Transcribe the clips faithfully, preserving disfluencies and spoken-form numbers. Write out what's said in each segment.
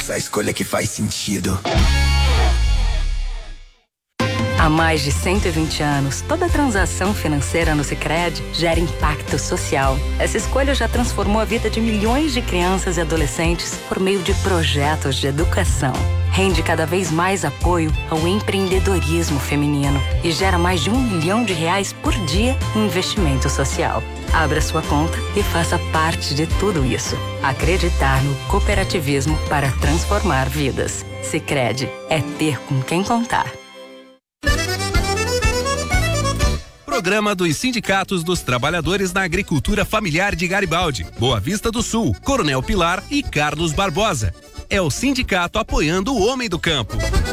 Faça a escolha que faz sentido. Há mais de cento e vinte anos, toda transação financeira no Sicredi gera impacto social. Essa escolha já transformou a vida de milhões de crianças e adolescentes por meio de projetos de educação. Rende cada vez mais apoio ao empreendedorismo feminino e gera mais de um milhão de reais por dia em investimento social. Abra sua conta e faça parte de tudo isso. Acreditar no cooperativismo para transformar vidas. Sicredi é ter com quem contar. Programa dos Sindicatos dos Trabalhadores na Agricultura Familiar de Garibaldi, Boa Vista do Sul, Coronel Pilar e Carlos Barbosa. É o sindicato apoiando o homem do campo.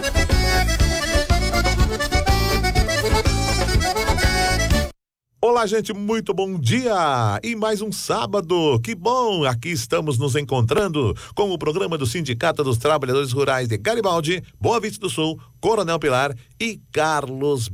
Olá, gente, muito bom dia! E mais um sábado, que bom! Aqui estamos nos encontrando com o programa do Sindicato dos Trabalhadores Rurais de Garibaldi, Boa Vista do Sul, Coronel Pilar e Carlos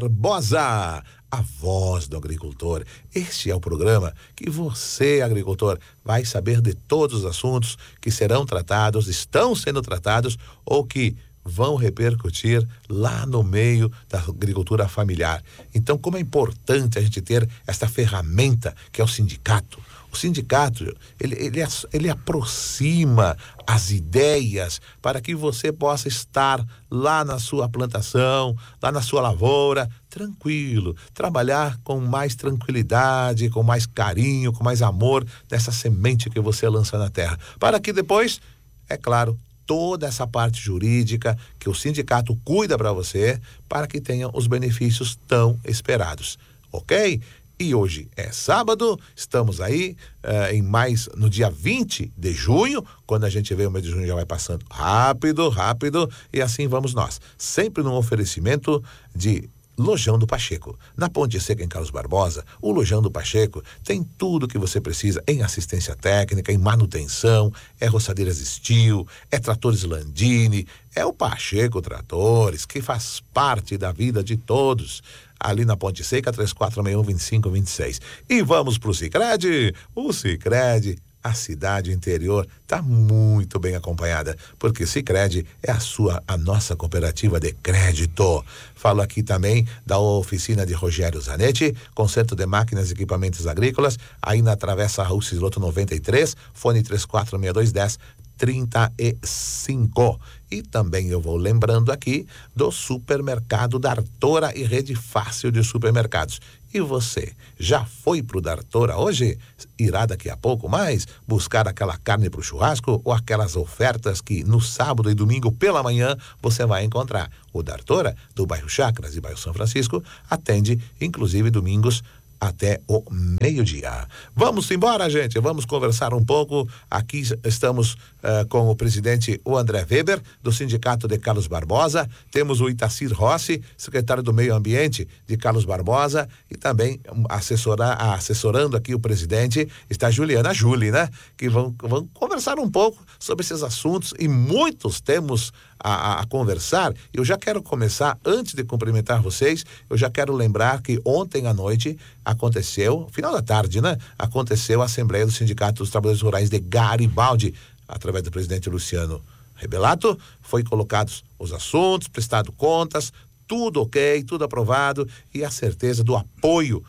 Barbosa. A voz do agricultor. Este é o programa que você, agricultor, vai saber de todos os assuntos que serão tratados, estão sendo tratados ou que vão repercutir lá no meio da agricultura familiar. Então, como é importante a gente ter esta ferramenta que é o sindicato. O sindicato, ele, ele, ele aproxima as ideias para que você possa estar lá na sua plantação, lá na sua lavoura, tranquilo, trabalhar com mais tranquilidade, com mais carinho, com mais amor dessa semente que você lança na terra. Para que depois, é claro, toda essa parte jurídica que o sindicato cuida para você, para que tenha os benefícios tão esperados. Ok? E hoje é sábado, estamos aí uh, em mais no dia vinte de junho, quando a gente vê o mês de junho já vai passando rápido, rápido, e assim vamos nós. Sempre num oferecimento de Lojão do Pacheco. Na Ponte Seca, em Carlos Barbosa, o Lojão do Pacheco tem tudo que você precisa em assistência técnica, em manutenção, é roçadeiras Steel, é tratores Landini, é o Pacheco Tratores, que faz parte da vida de todos. Ali na Ponte Seca, três quatro seis um, dois cinco dois seis. E vamos pro Sicredi. O Sicredi, a cidade interior, está muito bem acompanhada, porque Sicredi é a sua, a nossa cooperativa de crédito. Falo aqui também da oficina de Rogério Zanetti, conserto de máquinas e equipamentos agrícolas, aí na Travessa Raul Ciloto noventa e três, fone três quatro seis dois um zero, trinta e cinco. E também eu vou lembrando aqui do supermercado Dartora e Rede Fácil de Supermercados. E você, já foi pro Dartora hoje? Irá daqui a pouco mais buscar aquela carne pro churrasco ou aquelas ofertas que no sábado e domingo pela manhã você vai encontrar. O Dartora, do bairro Chacras e bairro São Francisco, atende inclusive domingos até o meio-dia. Vamos embora, gente, vamos conversar um pouco. Aqui estamos uh, com o presidente, o André Weber, do Sindicato de Carlos Barbosa, temos o Itacir Rossi, secretário do Meio Ambiente de Carlos Barbosa, e também assessora, assessorando aqui o presidente, está a Juliana Júlia, né? Que vão, vão conversar um pouco sobre esses assuntos, e muitos temos A, a, a conversar. Eu já quero começar, antes de cumprimentar vocês, eu já quero lembrar que ontem à noite aconteceu, final da tarde, né? Aconteceu a Assembleia do Sindicato dos Trabalhadores Rurais de Garibaldi, através do presidente Luciano Rebelato, foi colocados os assuntos, prestado contas, tudo ok, tudo aprovado, e a certeza do apoio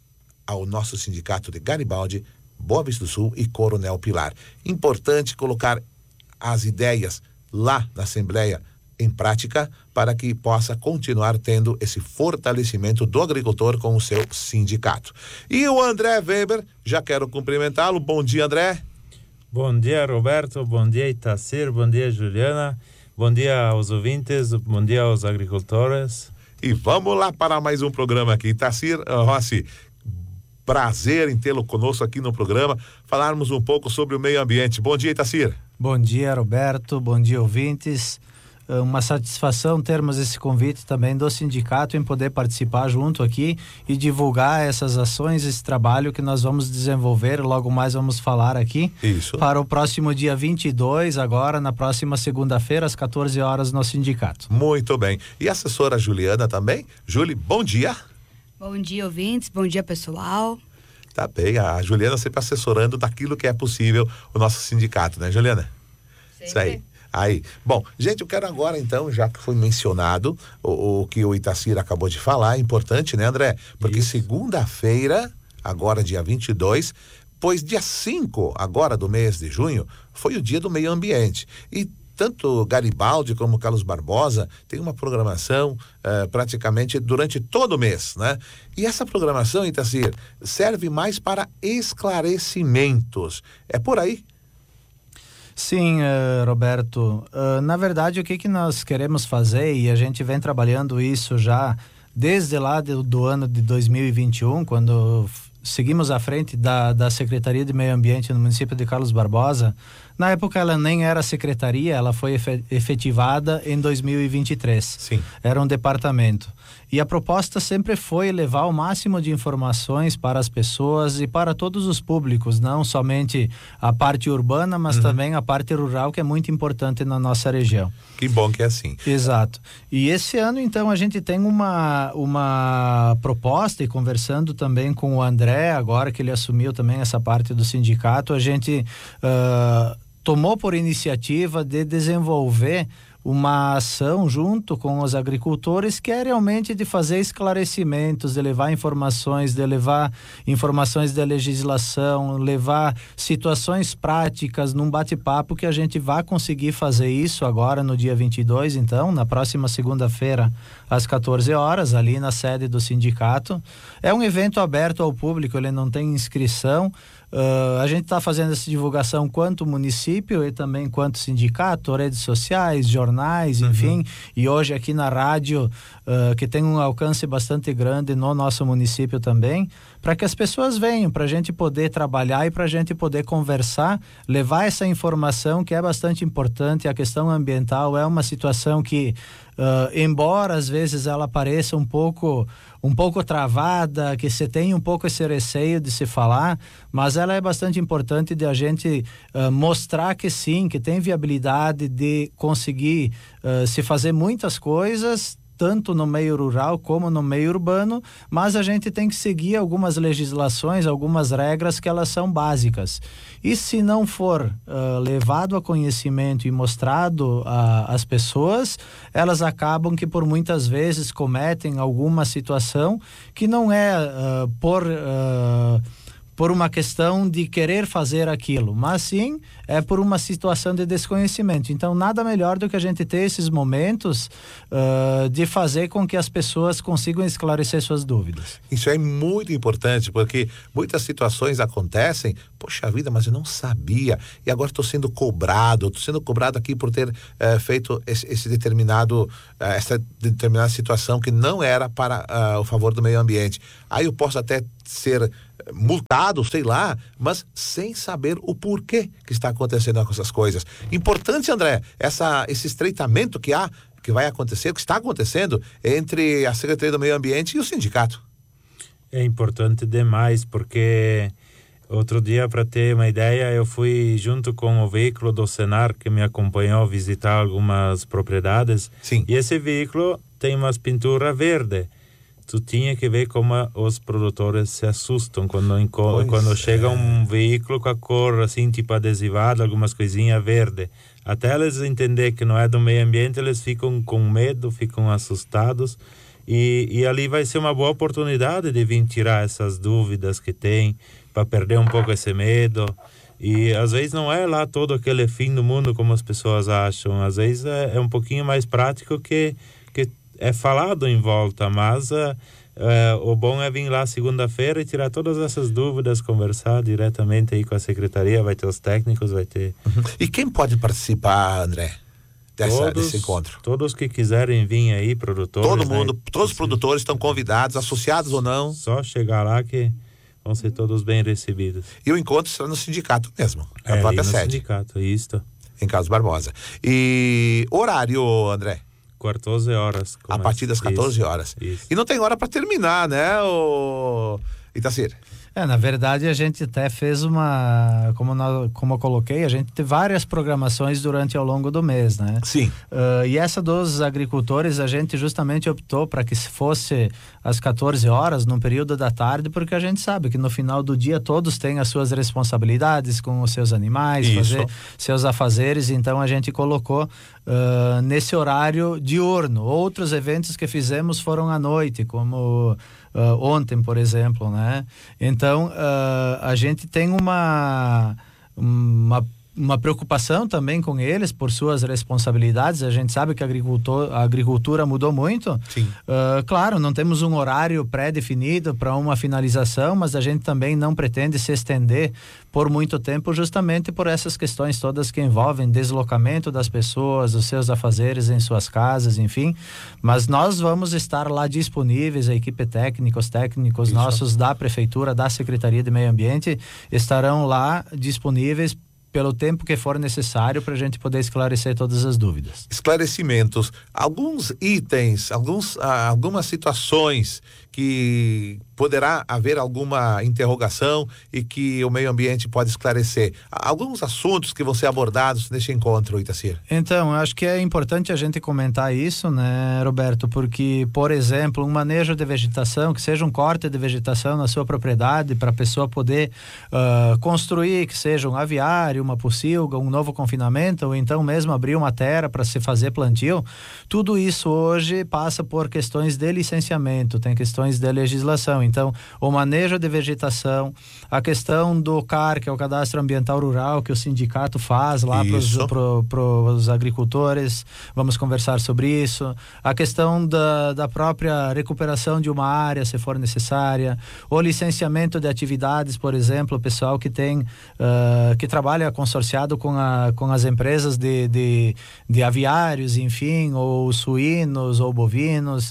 ao nosso sindicato de Garibaldi, Boa Vista do Sul e Coronel Pilar. Importante colocar as ideias lá na Assembleia em prática para que possa continuar tendo esse fortalecimento do agricultor com o seu sindicato. E o André Weber, já quero cumprimentá-lo. Bom dia, André. Bom dia, Roberto. Bom dia, Itacir. Bom dia, Juliana. Bom dia aos ouvintes. Bom dia aos agricultores. E vamos lá para mais um programa aqui. Itacir Rossi, prazer em tê-lo conosco aqui no programa, falarmos um pouco sobre o meio ambiente. Bom dia, Itacir. Bom dia, Roberto. Bom dia, ouvintes. Uma satisfação termos esse convite também do sindicato em poder participar junto aqui e divulgar essas ações, esse trabalho que nós vamos desenvolver, logo mais vamos falar aqui. Isso. Para o próximo dia vinte e dois, agora na próxima segunda-feira, às quatorze horas no sindicato. Muito bem. E a assessora Juliana também? Júlia, bom dia. Bom dia, ouvintes. Bom dia, pessoal. Tá bem, a Juliana sempre assessorando daquilo que é possível o nosso sindicato, né, Juliana? Sempre. Isso aí. Aí, bom, gente, eu quero agora então, já que foi mencionado o, o que o Itacir acabou de falar, é importante, né, André? Porque Isso. segunda-feira, agora dia vinte e dois, pois dia cinco agora do mês de junho, foi o dia do meio ambiente. E tanto Garibaldi como Carlos Barbosa tem uma programação uh, praticamente durante todo o mês, né? E essa programação, Itacir, serve mais para esclarecimentos. É por aí? Sim, uh, Roberto. Uh, na verdade, o que, que nós queremos fazer, e a gente vem trabalhando isso já desde lá do, do ano de dois mil e vinte e um, quando seguimos à frente da, da Secretaria de Meio Ambiente no município de Carlos Barbosa. Na época ela nem era secretaria, ela foi efetivada em dois mil e vinte e três. Sim. Era um departamento. E a proposta sempre foi levar o máximo de informações para as pessoas e para todos os públicos, não somente a parte urbana, mas uhum. também a parte rural, que é muito importante na nossa região. Que bom que é assim. Exato. E esse ano, então, a gente tem uma, uma proposta, e conversando também com o André, agora que ele assumiu também essa parte do sindicato, a gente uh, tomou por iniciativa de desenvolver uma ação junto com os agricultores, que é realmente de fazer esclarecimentos, de levar informações, de levar informações da legislação, levar situações práticas num bate-papo, que a gente vai conseguir fazer isso agora no dia vinte e dois, então, na próxima segunda-feira, às quatorze horas, ali na sede do sindicato. É um evento aberto ao público, ele não tem inscrição. Uh, a gente está fazendo essa divulgação quanto município e também quanto sindicato, redes sociais, jornais, enfim, uhum. e hoje aqui na rádio, uh, que tem um alcance bastante grande no nosso município também, para que as pessoas venham, para a gente poder trabalhar e para a gente poder conversar, levar essa informação que é bastante importante. A questão ambiental é uma situação que, uh, embora às vezes ela pareça um pouco um pouco travada, que você tem um pouco esse receio de se falar, mas ela é bastante importante de a gente uh, mostrar que sim, que tem viabilidade de conseguir uh, se fazer muitas coisas, tanto no meio rural como no meio urbano, mas a gente tem que seguir algumas legislações, algumas regras que elas são básicas. E se não for uh, levado a conhecimento e mostrado às pessoas, elas acabam que por muitas vezes cometem alguma situação que não é uh, por... Uh, por uma questão de querer fazer aquilo, mas sim é por uma situação de desconhecimento. Então, nada melhor do que a gente ter esses momentos uh, de fazer com que as pessoas consigam esclarecer suas dúvidas. Isso é muito importante, porque muitas situações acontecem, poxa vida, mas eu não sabia, e agora estou sendo cobrado, estou sendo cobrado aqui por ter uh, feito esse, esse determinado, uh, essa determinada situação que não era para uh, o favor do meio ambiente. Aí eu posso até ser multado, sei lá, mas sem saber o porquê que está acontecendo com essas coisas. Importante, André, essa, esse estreitamento que há, que vai acontecer, que está acontecendo entre a Secretaria do Meio Ambiente e o sindicato. É importante demais, porque outro dia, para ter uma ideia, eu fui junto com o veículo do Senar, que me acompanhou visitar algumas propriedades. Sim. E esse veículo tem umas pinturas verdes. Tu tinha que ver como os produtores se assustam quando, quando chega um veículo com a cor assim, tipo adesivada, algumas coisinhas verde. Até eles entender que não é do meio ambiente, eles ficam com medo, ficam assustados. E, e ali vai ser uma boa oportunidade de vir tirar essas dúvidas que tem, para perder um pouco esse medo. E às vezes não é lá todo aquele fim do mundo como as pessoas acham. Às vezes é, é um pouquinho mais prático que... que é falado em volta, mas uh, uh, o bom é vir lá segunda-feira e tirar todas essas dúvidas, conversar diretamente aí com a secretaria, vai ter os técnicos, vai ter... Uhum. E quem pode participar, André, dessa, todos, desse encontro? Todos que quiserem vir aí, produtores... Todo mundo, né? todos os produtores estão convidados, associados ou não? Só chegar lá que vão ser todos bem recebidos. E o encontro será no sindicato mesmo, na é, própria no sede. sindicato, isso. Em Carlos Barbosa. E horário, André? quatorze horas. Começa. A partir das quatorze horas. Isso. E não tem hora para terminar, né, o Itacir? É, na verdade a gente até fez uma, como, nós, como eu coloquei, a gente tem várias programações durante ao longo do mês, né? Sim. Uh, e essa dos agricultores a gente justamente optou para que se fosse às quatorze horas, no período da tarde, porque a gente sabe que no final do dia todos têm as suas responsabilidades com os seus animais, Isso. fazer seus afazeres, então a gente colocou uh, nesse horário diurno. Outros eventos que fizemos foram à noite, como Uh, ontem, por exemplo, né? Então, uh, a gente tem uma, uma, uma preocupação também com eles por suas responsabilidades. A gente sabe que a, agricultor, a agricultura mudou muito. Sim. Uh, claro, não temos um horário pré-definido para uma finalização, mas a gente também não pretende se estender por muito tempo, justamente por essas questões todas que envolvem deslocamento das pessoas, os seus afazeres em suas casas, enfim. Mas nós vamos estar lá disponíveis, a equipe técnica, os técnicos Isso. nossos da Prefeitura, da Secretaria de Meio Ambiente, estarão lá disponíveis pelo tempo que for necessário para a gente poder esclarecer todas as dúvidas. Esclarecimentos, alguns itens, alguns, ah, algumas situações que poderá haver alguma interrogação e que o meio ambiente pode esclarecer. Alguns assuntos que vão ser abordados neste encontro, Itacir. Então, eu acho que é importante a gente comentar isso, né, Roberto, porque, por exemplo, um manejo de vegetação, que seja um corte de vegetação na sua propriedade para a pessoa poder uh, construir, que seja um aviário, uma pocilga, um novo confinamento, ou então mesmo abrir uma terra para se fazer plantio, tudo isso hoje passa por questões de licenciamento, tem questões de legislação. Então, o manejo de vegetação, a questão do C A R, que é o Cadastro Ambiental Rural, que o sindicato faz lá para os agricultores, vamos conversar sobre isso. A questão da, da própria recuperação de uma área, se for necessária. O licenciamento de atividades, por exemplo, o pessoal que tem, uh, que trabalha consorciado com, a, com as empresas de, de, de aviários, enfim, ou suínos, ou bovinos,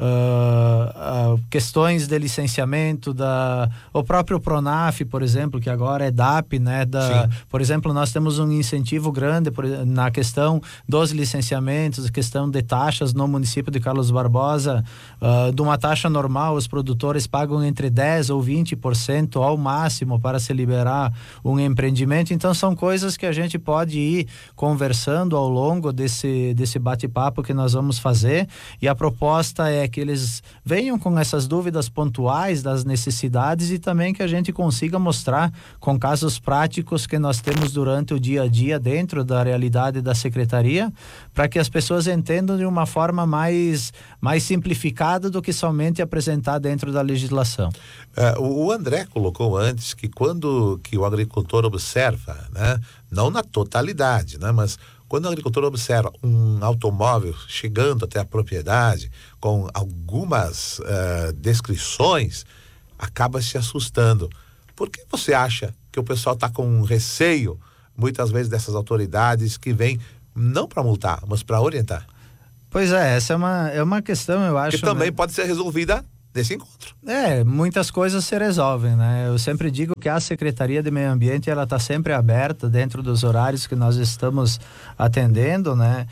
uh, uh, questões de licenciamento, da, o próprio Pronaf, por exemplo, que agora é D A P, né? Da, por exemplo, nós temos um incentivo grande por, na questão dos licenciamentos, questão de taxas no município de Carlos Barbosa. Uh, de uma taxa normal, os produtores pagam entre dez ou vinte por cento ao máximo para se liberar um empreendimento. Então, são coisas que a gente pode ir conversando ao longo desse, desse bate-papo que nós vamos fazer, e a proposta é que eles venham com essas dúvidas pontuais das necessidades e também que a gente consiga mostrar com casos práticos que nós temos durante o dia a dia dentro da realidade da secretaria, para que as pessoas entendam de uma forma mais, mais simplificada do que somente apresentar dentro da legislação. Uh, o André colocou antes que quando que o agricultor observa, né, não na totalidade, né, mas quando o agricultor observa um automóvel chegando até a propriedade com algumas uh, descrições, acaba se assustando. Por que você acha que o pessoal está com receio, muitas vezes, dessas autoridades que vêm não para multar, mas para orientar? Pois é, essa é uma, é uma questão, eu acho... Que também, né, pode ser resolvida nesse encontro. É, muitas coisas se resolvem, né? Eu sempre digo que a Secretaria de Meio Ambiente, ela está sempre aberta dentro dos horários que nós estamos atendendo, né?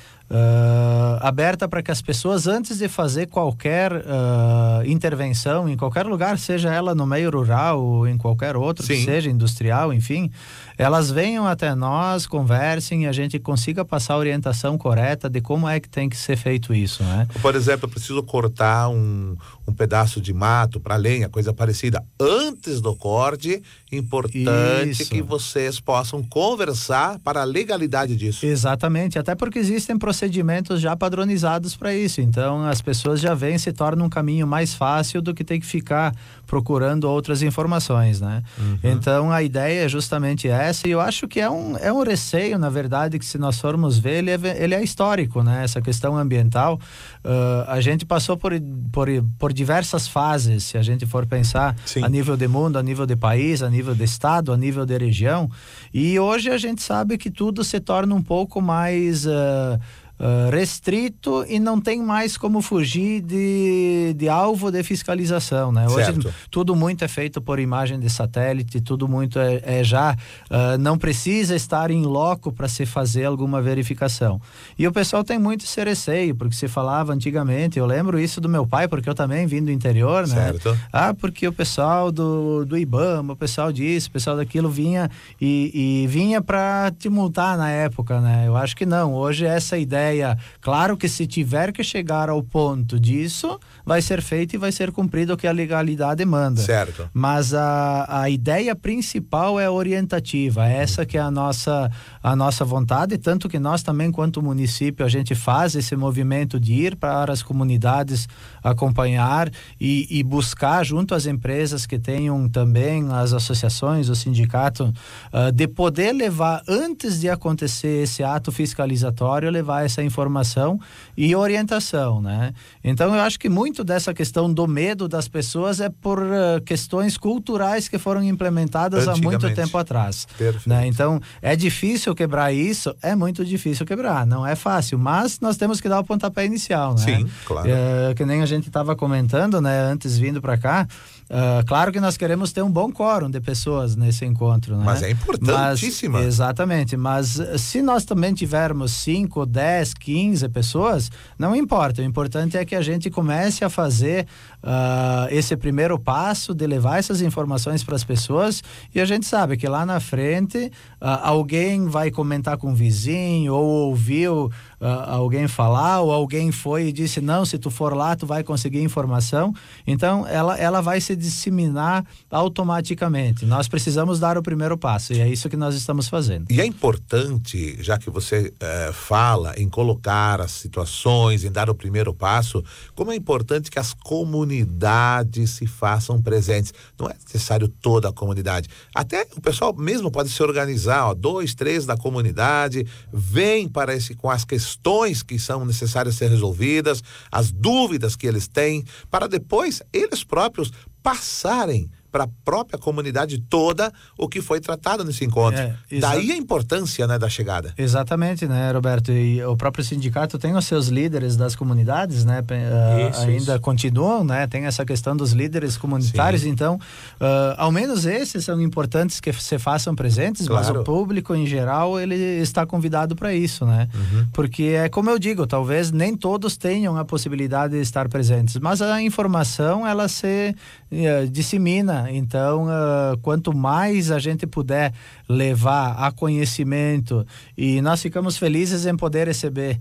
Uh, aberta para que as pessoas, antes de fazer qualquer uh, intervenção em qualquer lugar, seja ela no meio rural ou em qualquer outro, Sim. que seja industrial, enfim, elas venham até nós, conversem e a gente consiga passar a orientação correta de como é que tem que ser feito isso, né? Por exemplo, eu preciso cortar um, um pedaço de mato para lenha, coisa parecida. Antes do corte, importante Isso. que vocês possam conversar para a legalidade disso. Exatamente, até porque existem procedimentos já padronizados para isso, então as pessoas já vêm, se torna um caminho mais fácil do que ter que ficar procurando outras informações, né? Uhum. Então a ideia é justamente essa, e eu acho que é um, é um receio, na verdade, que se nós formos ver, ele é, ele é histórico, né? Essa questão ambiental, uh, a gente passou por, por, por diversas fases, se a gente for pensar Sim. a nível de mundo, a nível de país, a nível de estado, a nível de região, e hoje a gente sabe que tudo se torna um pouco mais... Uh, uh, restrito e não tem mais como fugir de, de alvo de fiscalização, né? Hoje Certo. tudo muito é feito por imagem de satélite, tudo muito é, é já, uh, não precisa estar em loco para se fazer alguma verificação. E o pessoal tem muito esse receio, porque se falava antigamente, eu lembro isso do meu pai, porque eu também vim do interior, né? Certo. Ah, porque o pessoal do, do IBAMA, o pessoal disso, o pessoal daquilo vinha e, e vinha para te multar na época, né? Eu acho que não, hoje essa ideia, claro que se tiver que chegar ao ponto disso, vai ser feito e vai ser cumprido o que a legalidade manda. Certo. Mas a, a ideia principal é orientativa, essa que é a nossa, a nossa vontade, tanto que nós também, quanto município, a gente faz esse movimento de ir para as comunidades acompanhar e, e buscar junto às empresas que tenham também as associações, o sindicato, uh, de poder levar, antes de acontecer esse ato fiscalizatório, levar essa informação e orientação, né? Então eu acho que muito dessa questão do medo das pessoas é por uh, questões culturais que foram implementadas há muito tempo atrás. Perfeito. Né? Então é difícil quebrar isso, é muito difícil quebrar, não é fácil, mas nós temos que dar o pontapé inicial, né? Sim, claro. É, que nem a gente estava comentando, né, antes vindo para cá, uh, claro que nós queremos ter um bom quórum de pessoas nesse encontro, né? Mas é importantíssima. Mas, exatamente, mas se nós também tivermos cinco, dez, quinze pessoas, não importa, o importante é que a gente comece a fazer uh, esse primeiro passo de levar essas informações para as pessoas, e a gente sabe que lá na frente uh, alguém vai comentar com o vizinho, ou ouviu uh, alguém falar, ou alguém foi e disse, não, se tu for lá tu vai conseguir informação, então ela, ela vai se disseminar automaticamente. Nós precisamos dar o primeiro passo, e é isso que nós estamos fazendo. E é importante, já que você eh, fala em colocar as situações, em dar o primeiro passo, como é importante que as comunidades se façam presentes. Não é necessário toda a comunidade. Até o pessoal mesmo pode se organizar, ó, dois, três da comunidade, vem para esse, com as questões que são necessárias ser resolvidas, as dúvidas que eles têm, para depois eles próprios passarem para a própria comunidade toda o que foi tratado nesse encontro. É, daí a importância, né, da chegada. Exatamente, né, Roberto? E o próprio sindicato tem os seus líderes das comunidades, né? Isso, uh, ainda isso. continuam, né? Tem essa questão dos líderes comunitários. Sim. Então, uh, ao menos esses são importantes que se façam presentes, claro. Mas o público em geral, ele está convidado para isso, né? Uhum. Porque é como eu digo, talvez nem todos tenham a possibilidade de estar presentes, mas a informação, ela se uh, dissemina. Então, uh, quanto mais a gente puder levar a conhecimento, e nós ficamos felizes em poder receber,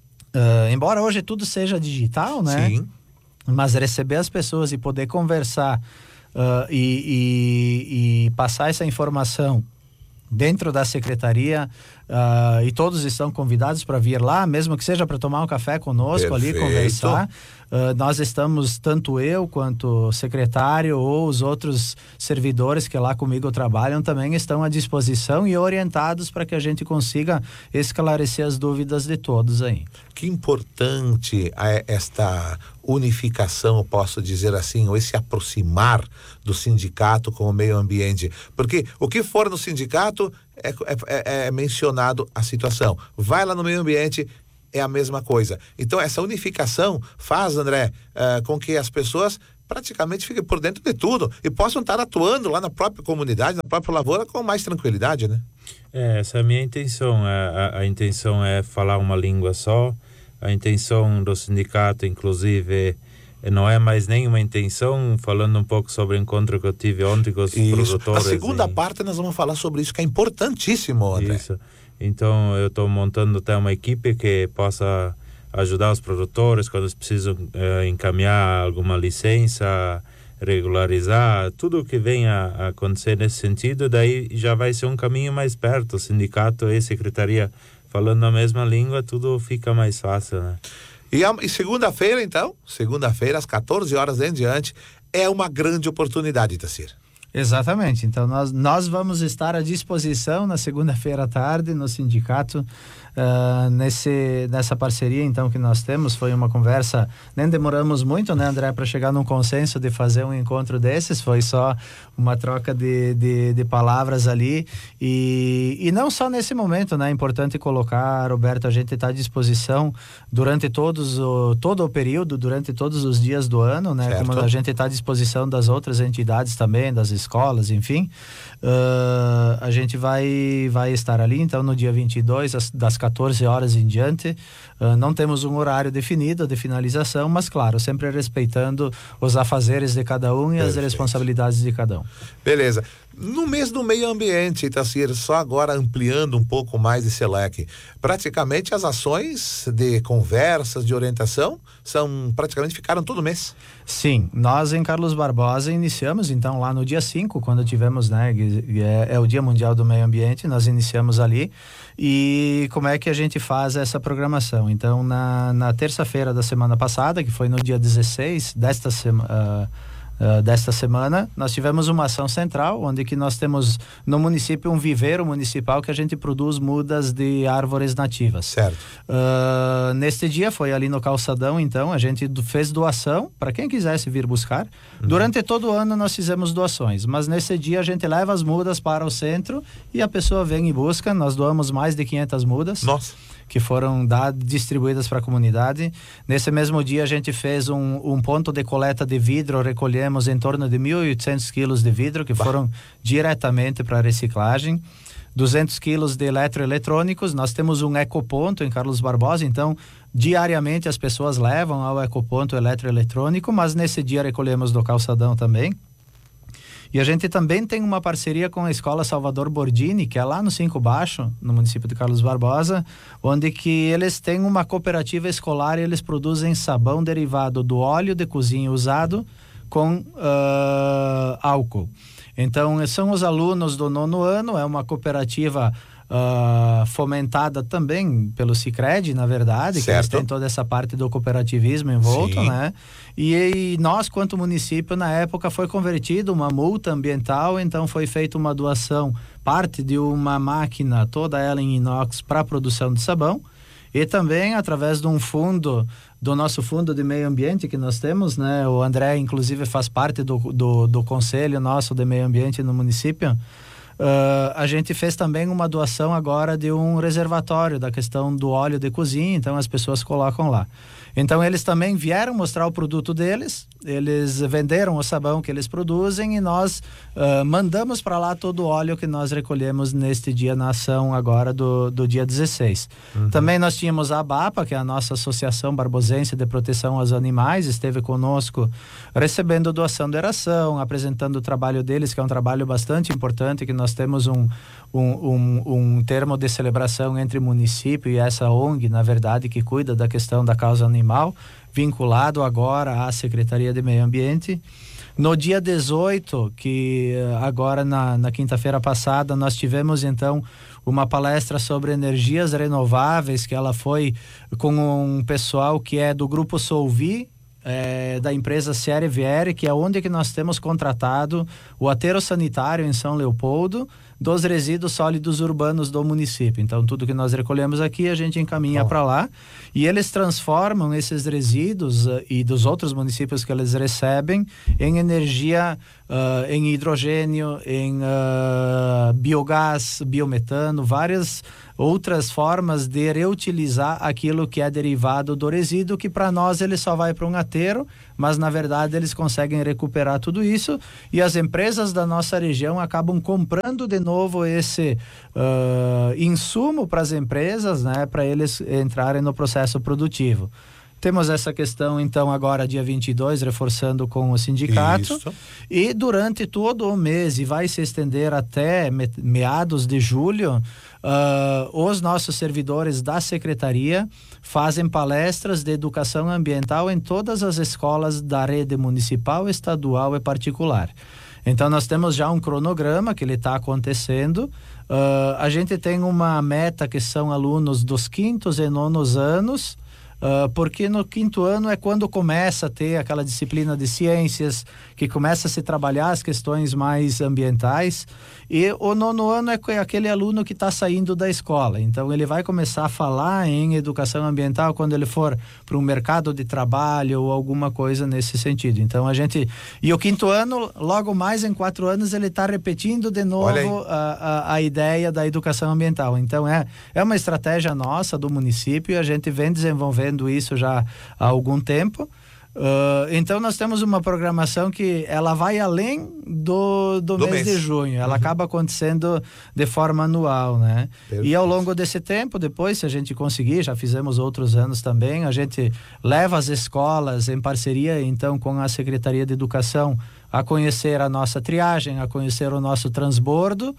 uh, embora hoje tudo seja digital, né? Sim. Mas receber as pessoas e poder conversar uh, e, e, e passar essa informação dentro da secretaria, uh, e todos estão convidados para vir lá, mesmo que seja para tomar um café conosco. Perfeito. Ali, conversar. Uh, nós estamos, tanto eu quanto o secretário ou os outros servidores que lá comigo trabalham, também estão à disposição e orientados para que a gente consiga esclarecer as dúvidas de todos aí. Que importante é esta unificação, eu posso dizer assim, ou esse aproximar do sindicato com o meio ambiente, porque o que for no sindicato é, é, é mencionado a situação, vai lá no meio ambiente, é a mesma coisa. Então essa unificação faz, André, uh, com que as pessoas praticamente fiquem por dentro de tudo e possam estar atuando lá na própria comunidade, na própria lavoura, com mais tranquilidade, né? É, essa é a minha intenção. A, a, a intenção é falar uma língua só. A intenção do sindicato, inclusive, não é mais nenhuma intenção, falando um pouco sobre o encontro que eu tive ontem com os isso. produtores. A segunda em... parte nós vamos falar sobre isso, que é importantíssimo, André. Isso. Então, eu estou montando até uma equipe que possa ajudar os produtores quando eles precisam eh, encaminhar alguma licença, regularizar, tudo o que venha a acontecer nesse sentido, daí já vai ser um caminho mais perto. O sindicato e a secretaria falando a mesma língua, tudo fica mais fácil, né? E, a, e segunda-feira, então, segunda-feira, às quatorze horas em diante, é uma grande oportunidade, Itacir. Exatamente, então nós, nós vamos estar à disposição na segunda-feira à tarde no sindicato, uh, nesse, nessa parceria então que nós temos. Foi uma conversa, nem demoramos muito, né, André, para chegar num consenso de fazer um encontro desses. Foi só uma troca de, de, de palavras ali e, e não só nesse momento, né? É importante colocar, Roberto, a gente está à disposição durante todos o, todo o período, durante todos os dias do ano, né? Certo. Como a gente está à disposição das outras entidades também, das escolas, enfim. Uh, a gente vai, vai estar ali, então, no dia vinte e dois, das quatorze horas em diante. Uh, não temos um horário definido de finalização, mas, claro, sempre respeitando os afazeres de cada um e Perfeito. As responsabilidades de cada um. Beleza. No mês do meio ambiente, Itacir, só agora ampliando um pouco mais esse leque, praticamente as ações de conversas, de orientação, são, praticamente ficaram todo mês. Sim, nós em Carlos Barbosa iniciamos então lá no dia cinco, quando tivemos, né, é, é o Dia Mundial do Meio Ambiente, nós iniciamos ali. E como é que a gente faz essa programação? Então, na, na terça-feira da semana passada, que foi no dia dezesseis desta semana, uh, Uh, desta semana, nós tivemos uma ação central, onde que nós temos no município um viveiro municipal que a gente produz mudas de árvores nativas. Certo. Uh, neste dia foi ali no calçadão, então a gente fez doação para quem quisesse vir buscar. Uhum. Durante todo o ano nós fizemos doações, mas nesse dia a gente leva as mudas para o centro e a pessoa vem e busca. Nós doamos mais de quinhentas mudas. Nossa. Que foram dadas, distribuídas para a comunidade. Nesse mesmo dia a gente fez um, um ponto de coleta de vidro, recolhemos em torno de mil e oitocentos quilos de vidro que bah. foram diretamente para a reciclagem. duzentos quilos de eletroeletrônicos. Nós temos um ecoponto em Carlos Barbosa, então diariamente as pessoas levam ao ecoponto eletroeletrônico, mas nesse dia recolhemos do calçadão também. E a gente também tem uma parceria com a Escola Salvador Bordini, que é lá no Cinco Baixo, no município de Carlos Barbosa, onde que eles têm uma cooperativa escolar e eles produzem sabão derivado do óleo de cozinha usado com uh, álcool. Então, são os alunos do nono ano, é uma cooperativa Uh, fomentada também pelo Sicredi, na verdade, certo. Que eles têm toda essa parte do cooperativismo envolto, Sim. né? E, e nós, quanto município, na época foi convertido uma multa ambiental, então foi feita uma doação, parte de uma máquina, toda ela em inox, para a produção de sabão, e também através de um fundo, do nosso fundo de meio ambiente que nós temos, né? O André, inclusive, faz parte do, do, do conselho nosso de meio ambiente no município. Uh, a gente fez também uma doação agora de um reservatório da questão do óleo de cozinha, então as pessoas colocam lá. Então eles também vieram mostrar o produto deles, eles venderam o sabão que eles produzem e nós uh, mandamos para lá todo o óleo que nós recolhemos neste dia na ação agora do, do dia dezesseis. Uhum. Também nós tínhamos a ABAPA, que é a nossa Associação Barbosense de Proteção aos Animais, esteve conosco recebendo doação de ração, apresentando o trabalho deles, que é um trabalho bastante importante, que nós temos um, um, um, um termo de celebração entre município e essa O N G, na verdade, que cuida da questão da causa animal, vinculado agora à Secretaria de Meio Ambiente. No dia dezoito, que agora na, na quinta-feira passada, nós tivemos então uma palestra sobre energias renováveis, que ela foi com um pessoal que é do Grupo Solvi, É, da empresa Sierra Vieri, que é onde que nós temos contratado o aterro sanitário em São Leopoldo dos resíduos sólidos urbanos do município. Então tudo que nós recolhemos aqui a gente encaminha para lá e eles transformam esses resíduos uh, e dos outros municípios que eles recebem em energia, uh, em hidrogênio, em uh, biogás, biometano, várias outras formas de reutilizar aquilo que é derivado do resíduo, que para nós ele só vai para um aterro, mas na verdade eles conseguem recuperar tudo isso e as empresas da nossa região acabam comprando de novo esse uh, insumo para as empresas, né, para eles entrarem no processo produtivo. Temos essa questão, então, agora dia vinte e dois, reforçando com o sindicato. Isso. E durante todo o mês, e vai se estender até me, meados de julho, uh, os nossos servidores da secretaria fazem palestras de educação ambiental em todas as escolas da rede municipal, estadual e particular. Então, nós temos já um cronograma que ele está acontecendo. Uh, a gente tem uma meta que são alunos dos quintos e nonos anos, Uh, porque no quinto ano é quando começa a ter aquela disciplina de ciências, que começa a se trabalhar as questões mais ambientais, e o nono ano é aquele aluno que está saindo da escola, então ele vai começar a falar em educação ambiental quando ele for para um mercado de trabalho ou alguma coisa nesse sentido. Então a gente, e o quinto ano, logo mais em quatro anos, ele está repetindo de novo a, a, a ideia da educação ambiental. Então é, é uma estratégia nossa do município, e a gente vem desenvolvendo isso já há algum tempo. Uh, então nós temos uma programação que ela vai além do, do, do mês, mês de junho, ela uhum. acaba acontecendo de forma anual, né? Perfeito. E ao longo desse tempo, depois, se a gente conseguir, já fizemos outros anos também, a gente leva as escolas em parceria então com a Secretaria de Educação a conhecer a nossa triagem, a conhecer o nosso transbordo,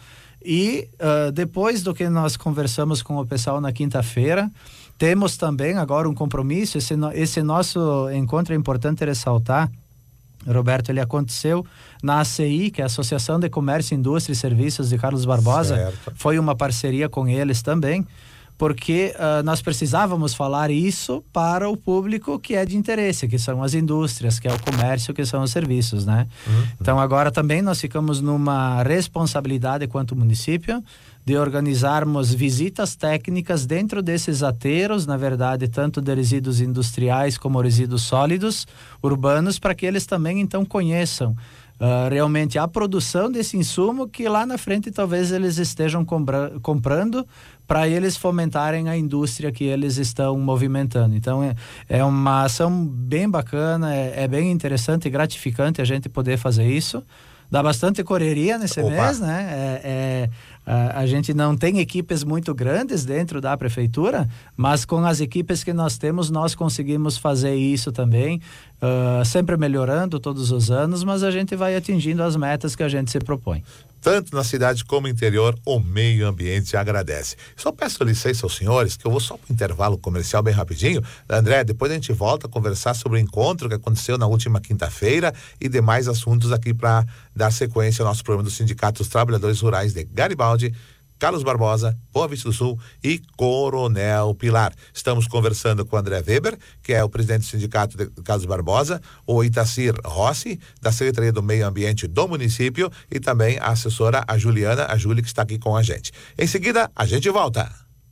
e uh, depois do que nós conversamos com o pessoal na quinta-feira, temos também agora um compromisso. Esse, esse nosso encontro é importante ressaltar, Roberto, ele aconteceu na A C I, que é a Associação de Comércio, Indústria e Serviços de Carlos Barbosa. Certo. Foi uma parceria com eles também, porque uh, nós precisávamos falar isso para o público que é de interesse, que são as indústrias, que é o comércio, que são os serviços, né? Uhum. Então agora também nós ficamos numa responsabilidade quanto município de organizarmos visitas técnicas dentro desses aterros, na verdade, tanto de resíduos industriais como resíduos sólidos urbanos, para que eles também então conheçam uh, realmente a produção desse insumo, que lá na frente talvez eles estejam compra- comprando para eles fomentarem a indústria que eles estão movimentando. Então é, é uma ação bem bacana, é, é bem interessante e gratificante a gente poder fazer isso. Dá bastante correria nesse Opa. mês, né? É, é, a, a gente não tem equipes muito grandes dentro da prefeitura, mas com as equipes que nós temos, nós conseguimos fazer isso também, uh, sempre melhorando todos os anos, mas a gente vai atingindo as metas que a gente se propõe. Tanto na cidade como no interior, o meio ambiente agradece. Só peço licença aos senhores, que eu vou só para o intervalo comercial bem rapidinho. André, depois a gente volta a conversar sobre o encontro que aconteceu na última quinta-feira e demais assuntos aqui para dar sequência ao nosso programa do Sindicato dos Trabalhadores Rurais de Garibaldi, Carlos Barbosa, Boa Vista do Sul e Coronel Pilar. Estamos conversando com o André Weber, que é o presidente do Sindicato de Carlos Barbosa, o Itacir Rossi, da Secretaria do Meio Ambiente do município, e também a assessora, a Juliana, a Júlia, que está aqui com a gente. Em seguida, a gente volta.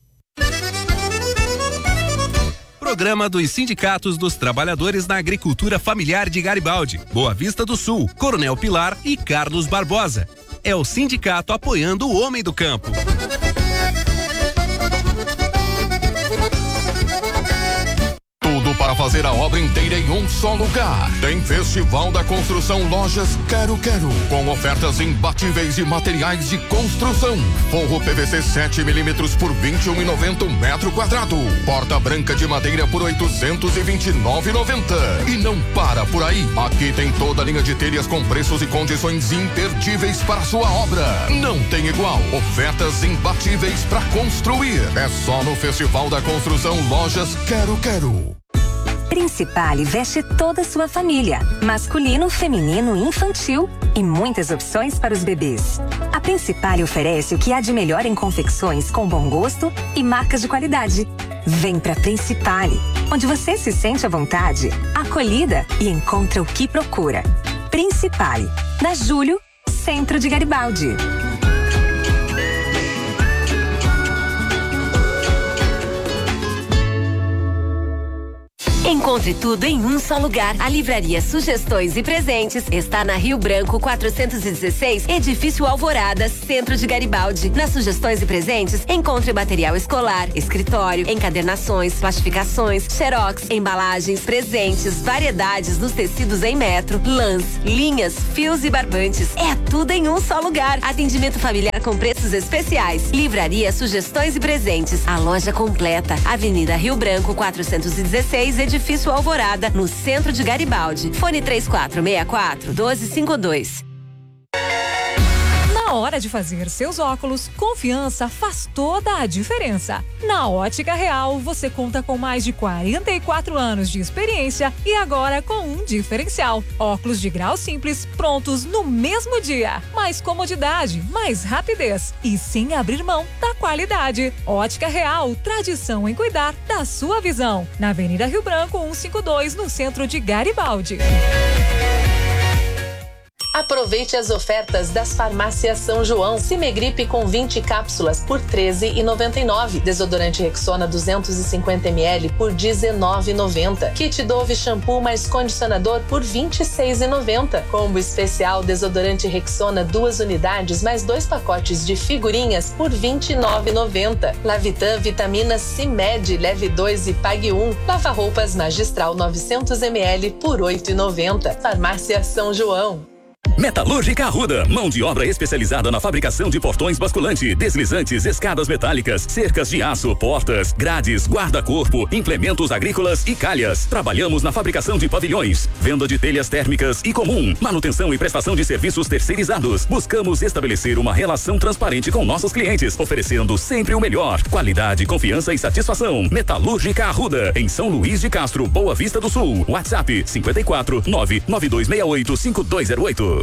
Programa dos Sindicatos dos Trabalhadores na Agricultura Familiar de Garibaldi, Boa Vista do Sul, Coronel Pilar e Carlos Barbosa. É o sindicato apoiando o homem do campo. Tudo para fazer a obra inteira em um só lugar. Tem Festival da Construção Lojas Quero Quero, com ofertas imbatíveis e materiais de construção. Forro P V C sete milímetros por vinte e um reais e noventa centavos metro quadrado. Porta branca de madeira por oitocentos e vinte e nove reais e noventa centavos. E não para por aí. Aqui tem toda a linha de telhas com preços e condições imperdíveis para sua obra. Não tem igual. Ofertas imbatíveis para construir. É só no Festival da Construção Lojas Quero Quero. Principale veste toda a sua família, masculino, feminino e infantil, e muitas opções para os bebês. A Principale oferece o que há de melhor em confecções com bom gosto e marcas de qualidade. Vem pra Principale, onde você se sente à vontade, acolhida e encontra o que procura. Principale, na Júlio, centro de Garibaldi. Encontre tudo em um só lugar. A Livraria Sugestões e Presentes está na Rio Branco quatrocentos e dezesseis, Edifício Alvorada, centro de Garibaldi. Nas Sugestões e Presentes, encontre material escolar, escritório, encadernações, plastificações, xerox, embalagens, presentes, variedades nos tecidos em metro, lãs, linhas, fios e barbantes. É tudo em um só lugar. Atendimento familiar com preços especiais. Livraria Sugestões e Presentes. A loja completa. Avenida Rio Branco quatrocentos e dezesseis, Edifício Alvorada, no centro de Garibaldi. Fone três quatro seis quatro, um dois cinco dois. Na hora de fazer seus óculos, confiança faz toda a diferença. Na Ótica Real, você conta com mais de quarenta e quatro anos de experiência e agora com um diferencial. Óculos de grau simples, prontos no mesmo dia. Mais comodidade, mais rapidez e sem abrir mão da qualidade. Ótica Real, tradição em cuidar da sua visão. Na Avenida Rio Branco, cento e cinquenta e dois, no centro de Garibaldi. Aproveite as ofertas das farmácias São João. Cimegripe com vinte cápsulas por treze reais e noventa e nove centavos. Desodorante Rexona duzentos e cinquenta mililitros por dezenove reais e noventa centavos. Kit Dove shampoo mais condicionador por vinte e seis reais e noventa centavos. Combo especial desodorante Rexona duas unidades mais dois pacotes de figurinhas por vinte e nove reais e noventa centavos. Lavitan vitamina Cimed leve dois e pague um. Lava roupas Magistral novecentos mililitros por oito reais e noventa centavos. Farmácia São João. Metalúrgica Arruda, mão de obra especializada na fabricação de portões basculante, deslizantes, escadas metálicas, cercas de aço, portas, grades, guarda-corpo, implementos agrícolas e calhas. Trabalhamos na fabricação de pavilhões, venda de telhas térmicas e comum, manutenção e prestação de serviços terceirizados. Buscamos estabelecer uma relação transparente com nossos clientes, oferecendo sempre o melhor. Qualidade, confiança e satisfação. Metalúrgica Arruda, em São Luís de Castro, Boa Vista do Sul. WhatsApp cinquenta e quatro, nove nove dois seis oito, cinco dois zero oito.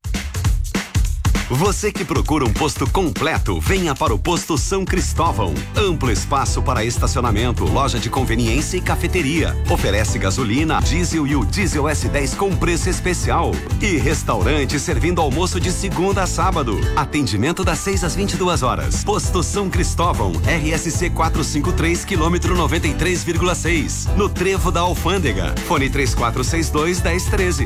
Você que procura um posto completo, venha para o Posto São Cristóvão. Amplo espaço para estacionamento, loja de conveniência e cafeteria. Oferece gasolina, diesel e o diesel S dez com preço especial. E restaurante servindo almoço de segunda a sábado. Atendimento das seis às vinte e duas horas. Posto São Cristóvão, R S C quatrocentos e cinquenta e três, quilômetro noventa e três vírgula seis. No Trevo da Alfândega. Fone três quatro seis dois, um zero um três.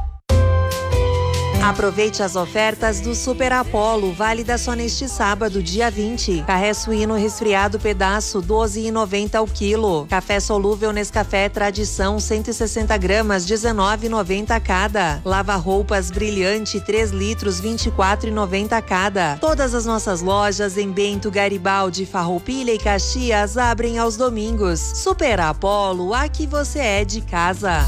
Aproveite as ofertas do Super Apollo, válida só neste sábado, dia vinte. Carré suíno resfriado pedaço, doze reais e noventa centavos ao quilo. Café solúvel Nescafé Tradição, cento e sessenta gramas, dezenove reais e noventa centavos cada. Lava roupas Brilhante, três litros, vinte e quatro reais e noventa centavos cada. Todas as nossas lojas em Bento, Garibaldi, Farroupilha e Caxias abrem aos domingos. Super Apollo, aqui você é de casa.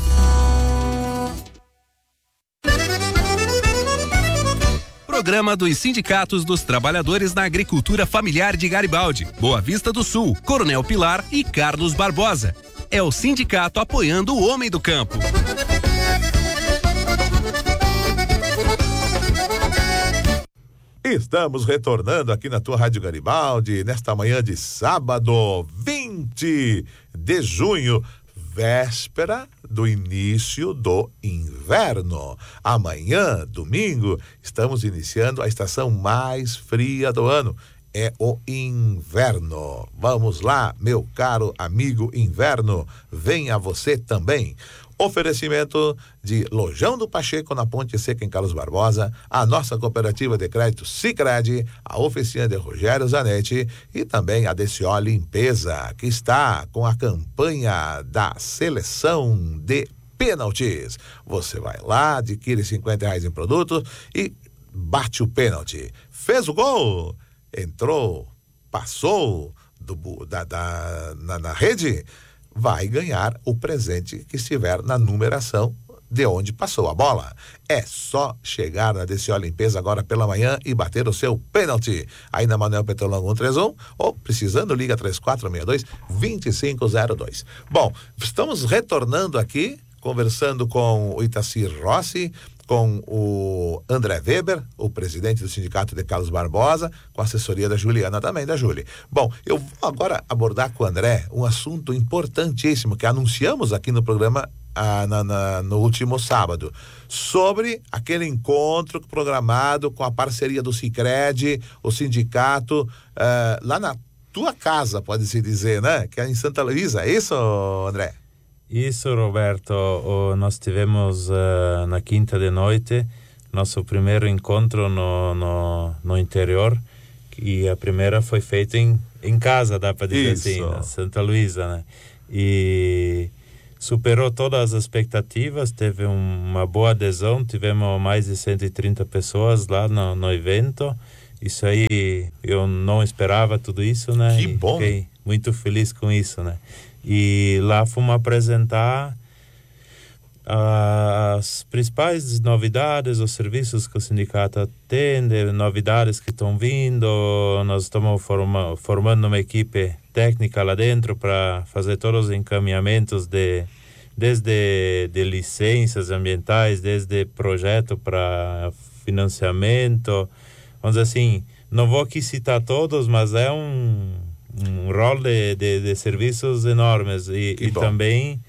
Programa dos Sindicatos dos Trabalhadores na Agricultura Familiar de Garibaldi, Boa Vista do Sul, Coronel Pilar e Carlos Barbosa. É o sindicato apoiando o homem do campo. Estamos retornando aqui na tua Rádio Garibaldi, nesta manhã de sábado, vinte de junho, véspera do início do inverno. Amanhã, domingo, estamos iniciando a estação mais fria do ano. É o inverno. Vamos lá, meu caro amigo inverno, venha você também. Oferecimento de Lojão do Pacheco na Ponte Seca em Carlos Barbosa, a nossa cooperativa de crédito Sicredi, a oficina de Rogério Zanetti e também a D C O Limpeza, que está com a campanha da seleção de pênaltis. Você vai lá, adquire cinquenta reais em produto e bate o pênalti. Fez o gol, entrou, passou do, da, da, na, na rede, vai ganhar o presente que estiver na numeração de onde passou a bola. É só chegar na D C O Limpeza agora pela manhã e bater o seu pênalti. Aí na Manuel Petrolão cento e trinta e um, ou precisando, liga três quatro seis dois, dois cinco zero dois. Bom, estamos retornando aqui, conversando com o Itacir Rossi, com o André Weber, o presidente do Sindicato de Carlos Barbosa, com a assessoria da Juliana também, da Júlia. Bom, eu vou agora abordar com o André um assunto importantíssimo que anunciamos aqui no programa ah, na, na, no último sábado, sobre aquele encontro programado com a parceria do Sicredi, o sindicato, ah, lá na tua casa, pode-se dizer, né? Que é em Santa Luísa, é isso, André? Isso, Roberto. O, nós tivemos uh, na quinta de noite nosso primeiro encontro no, no, no interior, e a primeira foi feita em, em casa, dá para dizer Isso. assim, na Santa Luísa, né? E superou todas as expectativas, teve um, uma boa adesão, tivemos mais de cento e trinta pessoas lá no, no evento. Isso aí, eu não esperava tudo isso, né? Que bom! E fiquei muito feliz com isso, né? E lá fomos apresentar as principais novidades, os serviços que o sindicato atende, novidades que estão vindo. Nós estamos forma, formando uma equipe técnica lá dentro para fazer todos os encaminhamentos de desde de licenças ambientais, desde projeto para financiamento. Vamos dizer assim, não vou aqui citar todos, mas é um, um rol de, de, de serviços enormes. E, e também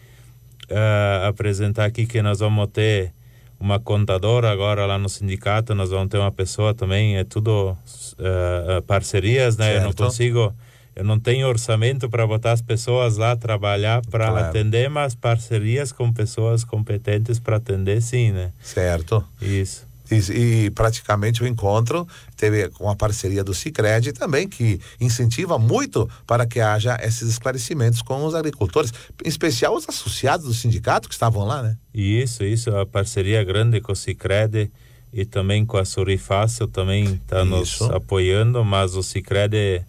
uh, apresentar aqui que nós vamos ter uma contadora agora lá no sindicato, nós vamos ter uma pessoa também, é tudo uh, parcerias, né? Certo. Eu não consigo, eu não tenho orçamento para botar as pessoas lá trabalhar para claro. atender, mas parcerias com pessoas competentes para atender, sim, né? Certo. Isso. E, e praticamente o encontro teve uma parceria do Sicredi também, que incentiva muito para que haja esses esclarecimentos com os agricultores, em especial os associados do sindicato que estavam lá, né? Isso, isso, a parceria grande com o Sicredi e também com a Sorifácil também está nos apoiando, mas o Sicredi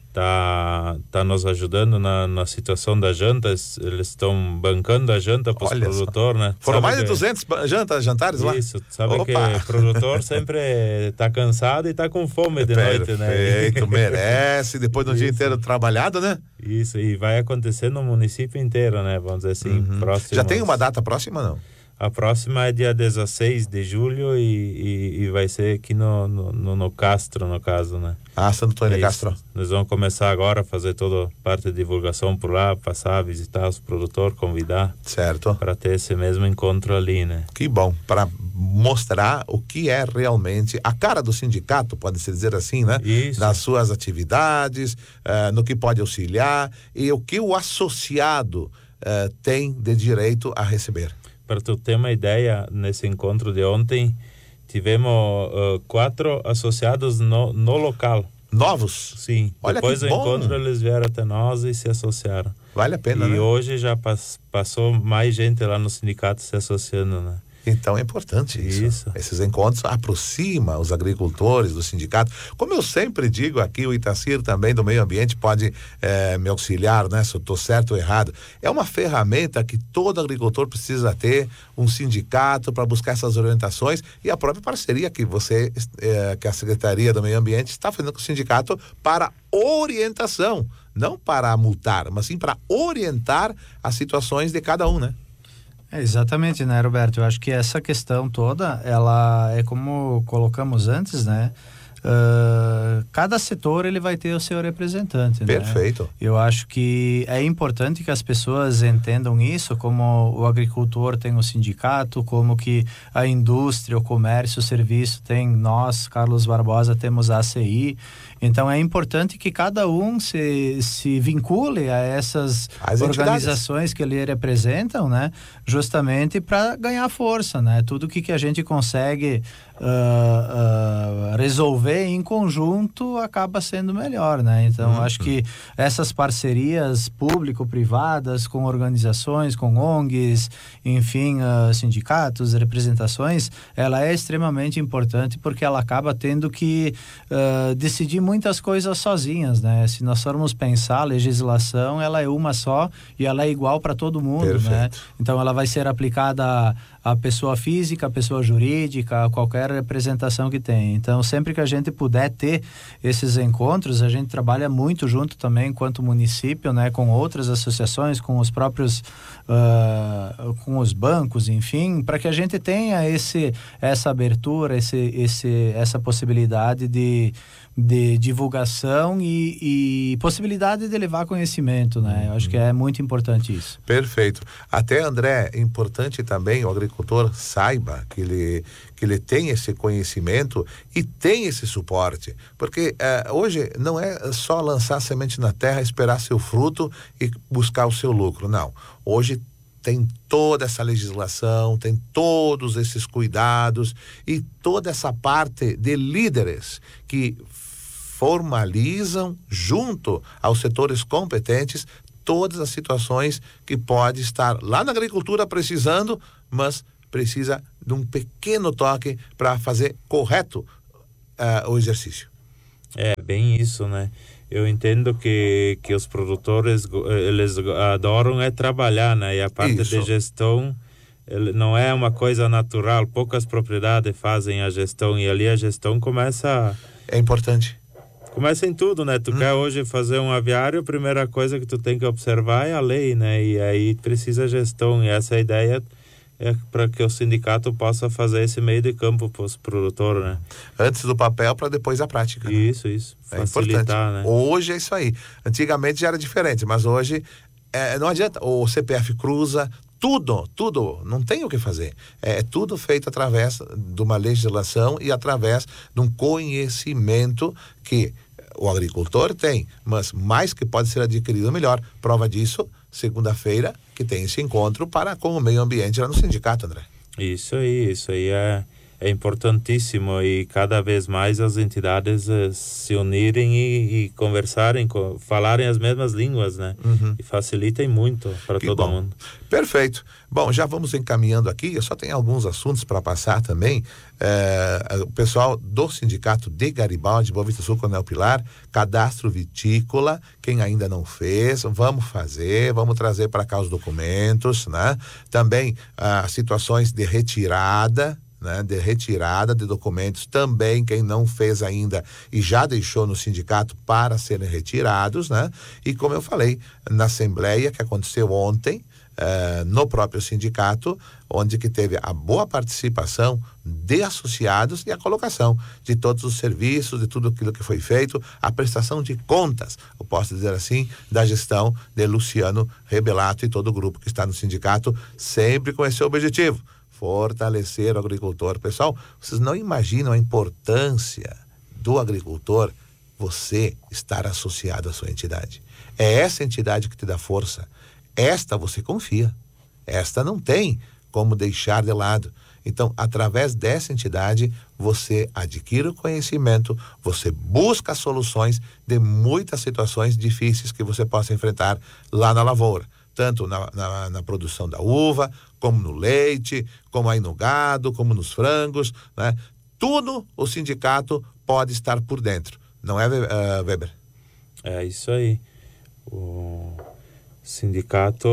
tá, tá nos ajudando na, na situação das jantas. Eles estão bancando a janta para os produtores, né? Foram sabe mais que, de duzentos jantas, jantares lá? Isso, sabe Opa. que o produtor sempre está cansado e está com fome de Perfeito, noite, né? Perfeito, merece, depois do dia inteiro trabalhado, né? Isso, e vai acontecer no município inteiro, né? Vamos dizer assim, uhum. próximos... Já tem uma data próxima, não? A próxima é dia dezesseis de julho e, e, e vai ser aqui no, no, no Castro, no caso, né? Ah, Santo Antônio de Castro. Nós vamos começar agora a fazer toda a parte de divulgação por lá, passar, visitar os produtores, convidar. Certo. Para ter esse mesmo encontro ali, né? Que bom, para mostrar o que é realmente a cara do sindicato, pode-se dizer assim, né? Isso. Nas suas atividades, uh, no que pode auxiliar e o que o associado uh, tem de direito a receber. Para tu ter uma ideia, nesse encontro de ontem, tivemos uh, quatro associados no, no local. Novos? Sim. Olha, depois do que bom. encontro eles vieram até nós e se associaram. Vale a pena, e né? E hoje já pas, passou mais gente lá no sindicato se associando, né? Então é importante isso. isso. Esses encontros aproximam os agricultores do sindicato. Como eu sempre digo aqui, o Itacir também do meio ambiente pode eh, me auxiliar, né? Se eu estou certo ou errado. É uma ferramenta que todo agricultor precisa ter, um sindicato para buscar essas orientações e a própria parceria que você, eh, que a Secretaria do Meio Ambiente está fazendo com o sindicato para orientação, não para multar, mas sim para orientar as situações de cada um, né? É, exatamente, né, Roberto? Eu acho que essa questão toda, ela é como colocamos antes, né? Uh, cada setor ele vai ter o seu representante. Perfeito. Né? Eu acho que é importante que as pessoas entendam isso, como o agricultor tem o sindicato, como que a indústria, o comércio, o serviço tem nós, Carlos Barbosa, temos a A C I. Então é importante que cada um se, se vincule a essas As organizações entidades que ele representam, né? Justamente para ganhar força, né? Tudo que, que a gente consegue uh, uh, resolver em conjunto acaba sendo melhor, né? Então uhum. acho que essas parcerias público-privadas com organizações, com O N Gs, enfim, uh, sindicatos, representações, ela é extremamente importante porque ela acaba tendo que uh, decidir muitas coisas sozinhas, né? Se nós formos pensar, a legislação, ela é uma só e ela é igual para todo mundo, Perfeito. né? Então ela vai ser aplicada a, a pessoa física, a pessoa jurídica, a qualquer representação que tem. Então sempre que a gente puder ter esses encontros, a gente trabalha muito junto também enquanto município, né? Com outras associações, com os próprios uh, com os bancos, enfim, para que a gente tenha esse, essa abertura, esse, esse, essa possibilidade de de divulgação e, e possibilidade de levar conhecimento, né? Eu acho que é muito importante isso. Perfeito. Até, André, é importante também o agricultor saiba que ele, que ele tem esse conhecimento e tem esse suporte, porque eh, hoje não é só lançar semente na terra, esperar seu fruto e buscar o seu lucro, não. Hoje tem toda essa legislação, tem todos esses cuidados e toda essa parte de líderes que formalizam junto aos setores competentes todas as situações que pode estar lá na agricultura precisando, mas precisa de um pequeno toque para fazer correto uh, o exercício. É bem isso, né? Eu entendo que, que os produtores, eles adoram é trabalhar, né? E a parte isso. de gestão ele não é uma coisa natural, poucas propriedades fazem a gestão e ali a gestão começa... É importante. Começa em tudo, né? Tu hum. quer hoje fazer um aviário, a primeira coisa que tu tem que observar é a lei, né? E aí precisa gestão, e essa é a ideia é para que o sindicato possa fazer esse meio de campo para os produtores, né? Antes do papel para depois a prática. Né? Isso, isso. É facilitar, importante. Né? Hoje é isso aí. Antigamente já era diferente, mas hoje é, não adianta. O C P F cruza, tudo, tudo, não tem o que fazer. É tudo feito através de uma legislação e através de um conhecimento que o agricultor tem, mas mais que pode ser adquirido melhor. Prova disso, segunda-feira, que tem esse encontro para com o meio ambiente lá no sindicato, André. Isso aí, isso aí é, é importantíssimo e cada vez mais as entidades uh, se unirem e, e conversarem, co- falarem as mesmas línguas, né? Uhum. E facilitem muito para todo bom. mundo. Perfeito. Bom, já vamos encaminhando aqui, eu só tenho alguns assuntos para passar também. É, o pessoal do Sindicato de Garibaldi, Boa Vista Sul, Coronel Pilar, cadastro vitícola, quem ainda não fez, vamos fazer, vamos trazer para cá os documentos, né? Também ah, situações de retirada, né, de retirada de documentos também, quem não fez ainda e já deixou no sindicato para serem retirados, né? E como eu falei, na assembleia que aconteceu ontem, uh, no próprio sindicato, onde que teve a boa participação de associados e a colocação de todos os serviços, de tudo aquilo que foi feito, a prestação de contas, eu posso dizer assim, da gestão de Luciano Rebelato e todo o grupo que está no sindicato, sempre com esse objetivo: fortalecer o agricultor. Pessoal, vocês não imaginam a importância do agricultor você estar associado à sua entidade. É essa entidade que te dá força. Esta você confia. Esta não tem como deixar de lado. Então, através dessa entidade, você adquire o conhecimento, você busca soluções de muitas situações difíceis que você possa enfrentar lá na lavoura. Tanto na, na, na produção da uva, como no leite, como aí no gado, como nos frangos, né? Tudo o sindicato pode estar por dentro. Não é, uh, Weber? É isso aí. O sindicato,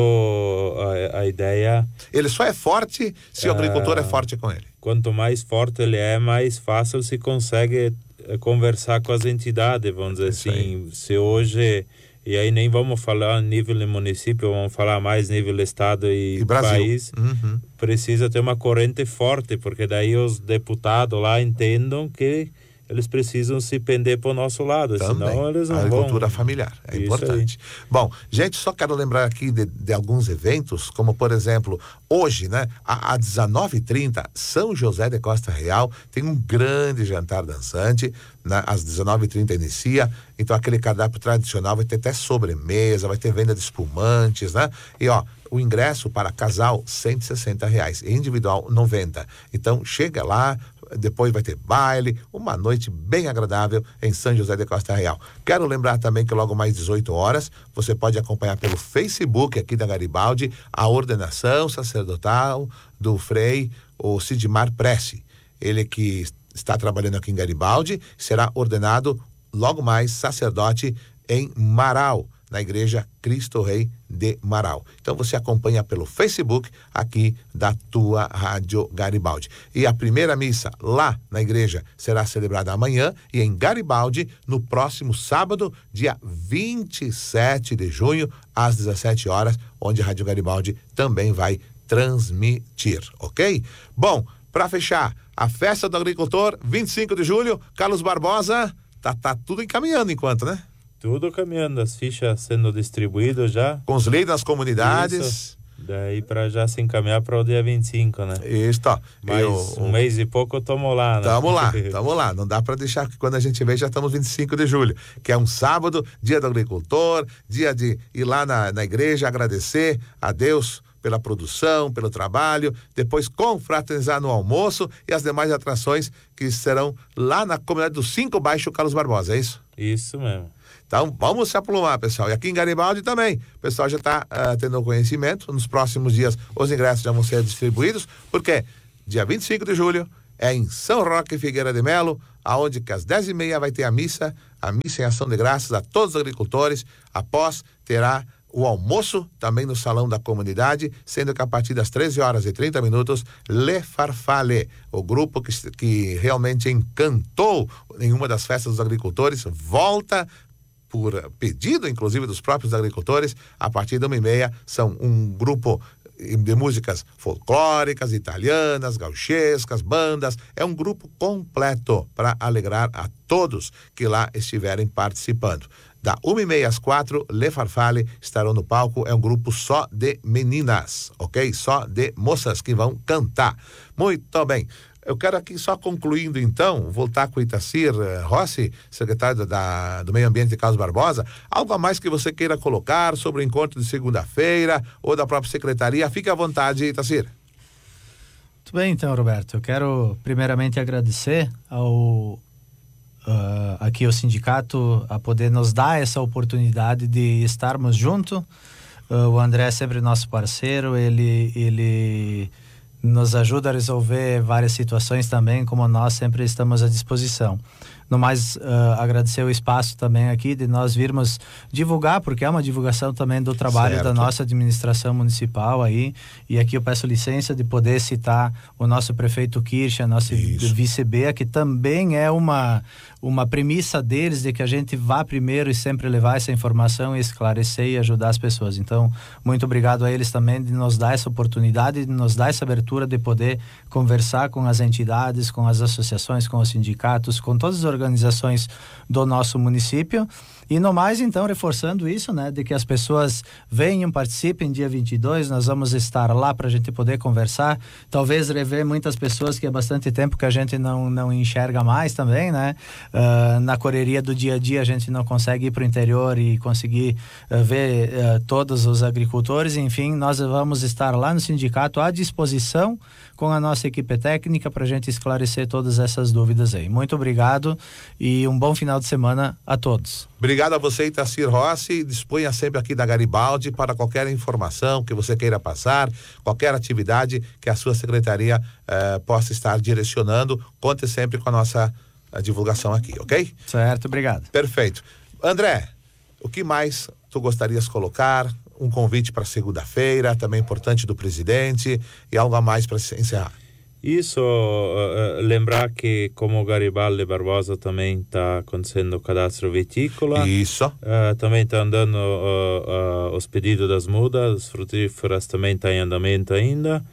a, a ideia... Ele só é forte se o agricultor é, é forte com ele. Quanto mais forte ele é, mais fácil se consegue conversar com as entidades, vamos dizer Isso assim. aí. Se hoje... E aí nem vamos falar nível de município, vamos falar mais nível estado e, e país. Uhum. Precisa ter uma corrente forte, porque daí os deputados lá entendam que eles precisam se pender para o nosso lado, Também. senão eles não a vão. agricultura familiar, é Isso importante. Aí. Bom, gente, só quero lembrar aqui de, de alguns eventos, como por exemplo, hoje, né, às dezenove e trinta, São José de Costa Real tem um grande jantar dançante, né, às dezenove e trinta inicia, então aquele cardápio tradicional vai ter até sobremesa, vai ter venda de espumantes, né, e ó, o ingresso para casal cento e sessenta reais, individual noventa. Então chega lá, depois vai ter baile, uma noite bem agradável em São José de Costa Real. Quero lembrar também que logo mais dezoito horas, você pode acompanhar pelo Facebook aqui da Garibaldi a ordenação sacerdotal do Frei, o Sidmar Prece. Ele que está trabalhando aqui em Garibaldi, será ordenado logo mais sacerdote em Marau, na Igreja Cristo Rei de Marau. Então você acompanha pelo Facebook aqui da tua Rádio Garibaldi. E a primeira missa lá na igreja será celebrada amanhã e em Garibaldi no próximo sábado, dia vinte e sete de junho, às dezessete horas, onde a Rádio Garibaldi também vai transmitir, ok? Bom, para fechar, a festa do agricultor, vinte e cinco de julho, Carlos Barbosa, tá, tá tudo encaminhando enquanto, né? Tudo caminhando, as fichas sendo distribuídas já. Com os líderes das comunidades. Isso. Daí para já se encaminhar para o dia vinte e cinco, né? Isso, ó. Mais eu, um mês e pouco eu tomo lá, né? Tamo lá, tamo lá. Não dá para deixar que quando a gente vê já estamos vinte e cinco de julho, que é um sábado, dia do agricultor, dia de ir lá na, na igreja agradecer a Deus pela produção, pelo trabalho, depois confraternizar no almoço e as demais atrações que serão lá na comunidade do Cinco Baixo Carlos Barbosa, é isso? Isso mesmo. Então, vamos se aplumar, pessoal. E aqui em Garibaldi também. O pessoal já está uh, tendo conhecimento. Nos próximos dias, os ingressos já vão ser distribuídos. Porque dia vinte e cinco de julho é em São Roque Figueira de Melo, aonde que às dez e meia vai ter a missa, a missa em ação de graças a todos os agricultores. Após, terá o almoço também no Salão da Comunidade, sendo que a partir das treze horas e trinta minutos, Le Farfalle, o grupo que, que realmente encantou em uma das festas dos agricultores, volta por pedido, inclusive, dos próprios agricultores, a partir de uma e meia. São um grupo de músicas folclóricas, italianas, gauchescas, bandas. É um grupo completo para alegrar a todos que lá estiverem participando. Da uma e meia às quatro, Le Farfalle estarão no palco. É um grupo só de meninas, ok? Só de moças que vão cantar. Muito bem. Eu quero aqui só concluindo então, voltar com o Itacir uh, Rossi, secretário da, do Meio Ambiente de Carlos Barbosa. Algo a mais que você queira colocar sobre o encontro de segunda-feira ou da própria secretaria? Fique à vontade, Itacir. Muito bem, então, Roberto. Eu quero primeiramente agradecer ao Uh, aqui o sindicato a poder nos dar essa oportunidade de estarmos juntos. Uh, o André é sempre nosso parceiro, ele, ele nos ajuda a resolver várias situações também, como nós sempre estamos à disposição. No mais, uh, agradecer o espaço também aqui de nós virmos divulgar, porque é uma divulgação também do trabalho certo. Da nossa administração municipal aí, e aqui eu peço licença de poder citar o nosso prefeito Kirch, a nossa vice-B, que também é uma, uma premissa deles de que a gente vá primeiro e sempre levar essa informação e esclarecer e ajudar as pessoas. Então, muito obrigado a eles também de nos dar essa oportunidade, de nos dar essa abertura de poder conversar com as entidades, com as associações, com os sindicatos, com todas as organizações organizações do nosso município. E no mais, então, reforçando isso, né, de que as pessoas venham, participem dia vinte e dois, nós vamos estar lá para a gente poder conversar, talvez rever muitas pessoas que há bastante tempo que a gente não, não enxerga mais também, né, uh, na correria do dia a dia a gente não consegue ir para o interior e conseguir uh, ver uh, todos os agricultores. Enfim, nós vamos estar lá no sindicato à disposição com a nossa equipe técnica para a gente esclarecer todas essas dúvidas aí. Muito obrigado e um bom final de semana a todos. Obrigado a você, Itacir Rossi. Disponha sempre aqui da Garibaldi para qualquer informação que você queira passar, qualquer atividade que a sua secretaria eh, possa estar direcionando. Conte sempre com a nossa a divulgação aqui, ok? Certo, obrigado. Perfeito. André, o que mais tu gostarias de colocar? Um convite para segunda-feira, também importante do presidente, e algo a mais para encerrar. Isso, uh, lembrar que como Garibaldi Barbosa também está acontecendo o cadastro vitícola. Isso. Uh, também está andando uh, uh, os pedidos das mudas, as frutíferas também está em andamento ainda.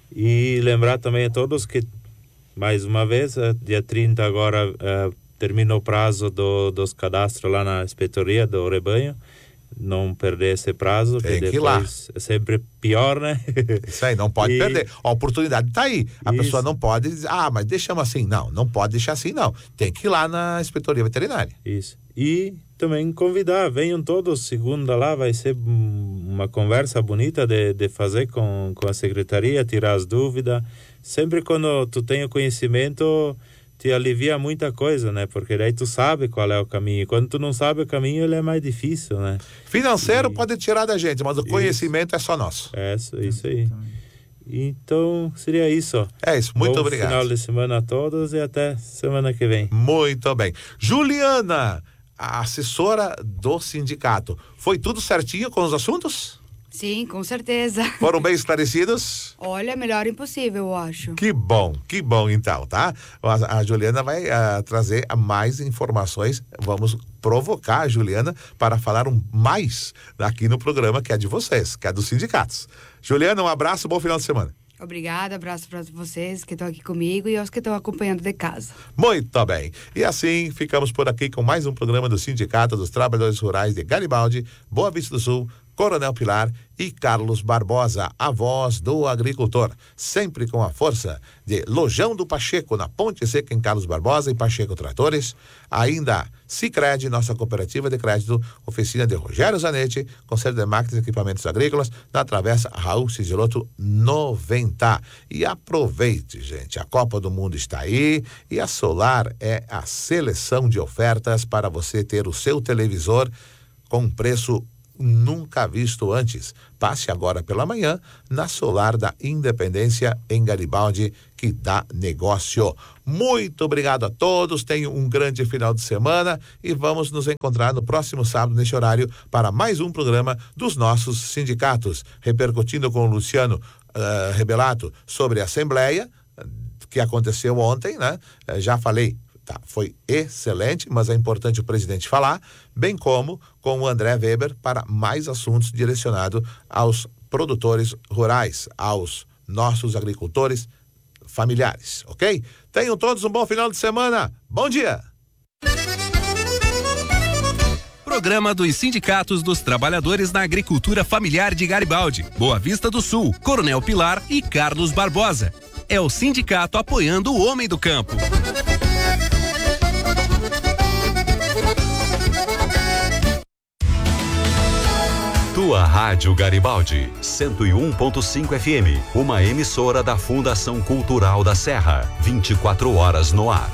E lembrar também a todos que, mais uma vez, uh, dia trinta agora uh, termina o prazo do, dos cadastros lá na inspetoria do rebanho. Não perder esse prazo, tem que que ir lá. É sempre pior, né? Isso aí, não pode e... perder. A oportunidade está aí. A Isso. pessoa não pode dizer, ah, mas deixamos assim. Não, não pode deixar assim, não. Tem que ir lá na inspetoria veterinária. Isso. E também convidar, venham todos, segunda lá, vai ser uma conversa bonita de, de fazer com, com a secretaria, tirar as dúvidas. Sempre quando tu tem o conhecimento, te alivia muita coisa, né? Porque daí tu sabe qual é o caminho. Quando tu não sabe o caminho, ele é mais difícil, né? Financeiro e... pode tirar da gente, mas o conhecimento isso. É só nosso. É isso, isso aí. Então, seria isso. É isso, muito Bom obrigado. Final de semana a todos e até semana que vem. Muito bem. Juliana, a assessora do sindicato, foi tudo certinho com os assuntos? Sim, com certeza. Foram bem esclarecidos? Olha, melhor impossível, eu acho. Que bom, que bom então, tá? A, a Juliana vai uh, trazer mais informações. Vamos provocar a Juliana para falar um mais aqui no programa que é de vocês, que é dos sindicatos. Juliana, um abraço, bom final de semana. Obrigada, abraço para vocês que estão aqui comigo e aos que estão acompanhando de casa. Muito bem. E assim ficamos por aqui com mais um programa do Sindicato dos Trabalhadores Rurais de Garibaldi, Boa Vista do Sul, Coronel Pilar e Carlos Barbosa, a voz do agricultor, sempre com a força de Lojão do Pacheco, na Ponte Seca em Carlos Barbosa e Pacheco Tratores, ainda Sicredi, nossa cooperativa de crédito, oficina de Rogério Zanetti, Conselho de Máquinas e Equipamentos Agrícolas, na Travessa Raul Cigiloto noventa. E aproveite, gente, a Copa do Mundo está aí e a Solar é a seleção de ofertas para você ter o seu televisor com preço nunca visto antes. Passe agora pela manhã na Solar da Independência em Garibaldi, que dá negócio. Muito obrigado a todos, tenham um grande final de semana e vamos nos encontrar no próximo sábado neste horário para mais um programa dos nossos sindicatos, repercutindo com o Luciano uh, Rebelato sobre a Assembleia que aconteceu ontem, né? Uh, já falei, tá, foi excelente, mas é importante o presidente falar, bem como com o André Weber para mais assuntos direcionados aos produtores rurais, aos nossos agricultores familiares, ok? Tenham todos um bom final de semana. Bom dia! Programa dos Sindicatos dos Trabalhadores na Agricultura Familiar de Garibaldi, Boa Vista do Sul, Coronel Pilar e Carlos Barbosa. É o sindicato apoiando o homem do campo. Tua Rádio Garibaldi, cento e um ponto cinco F M, uma emissora da Fundação Cultural da Serra, vinte e quatro horas no ar.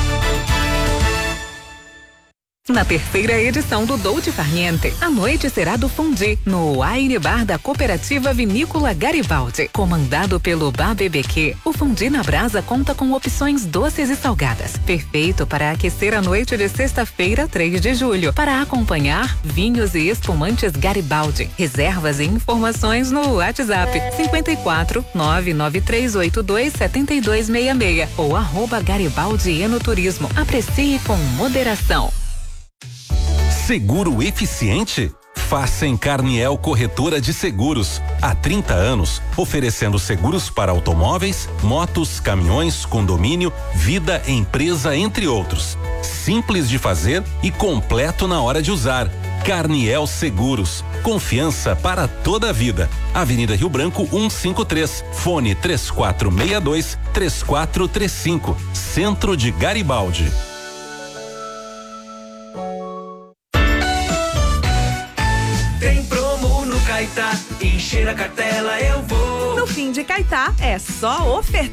Na terceira edição do Dolce Farniente, a noite será do Fundi, no Wine Bar da Cooperativa Vinícola Garibaldi. Comandado pelo Bar B B Q, o Fundi na Brasa conta com opções doces e salgadas. Perfeito para aquecer a noite de sexta-feira, três de julho. Para acompanhar, vinhos e espumantes Garibaldi. Reservas e informações no WhatsApp cinquenta e quatro, nove nove três oito dois, sete dois seis seis ou arroba Garibaldi Enoturismo. Aprecie com moderação. Seguro eficiente? Faça em Carniel Corretora de Seguros. Há trinta anos, oferecendo seguros para automóveis, motos, caminhões, condomínio, vida, empresa, entre outros. Simples de fazer e completo na hora de usar. Carniel Seguros. Confiança para toda a vida. Avenida Rio Branco cento e cinquenta e três. Fone três quatro seis dois, três quatro três cinco. Centro de Garibaldi. Caetá, encher a cartela eu vou. No fim de Caetá é só oferta.